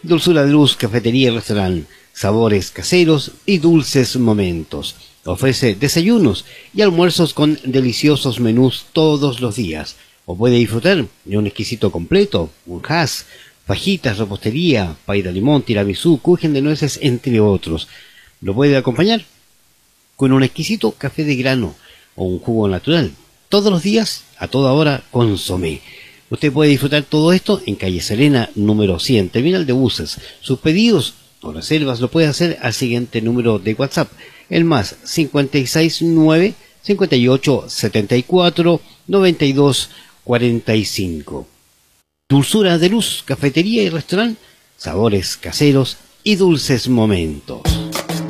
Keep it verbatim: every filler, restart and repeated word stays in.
Dulzura de Luz, cafetería y restaurante, sabores caseros y dulces momentos. Ofrece desayunos y almuerzos con deliciosos menús todos los días. O puede disfrutar de un exquisito completo, un hash, fajitas, repostería, pay de limón, tiramisú, kuchen de nueces, entre otros. Lo puede acompañar con un exquisito café de grano o un jugo natural. Todos los días, a toda hora, consomé. Usted puede disfrutar todo esto en calle Serena, número cien, terminal de buses. Sus pedidos o reservas lo puede hacer al siguiente número de WhatsApp, el más cincuenta y seis nueve, cincuenta y ocho, setenta y cuatro, noventa y dos, cuarenta y cinco. Dulzura de Luz, cafetería y restaurante, sabores caseros y dulces momentos.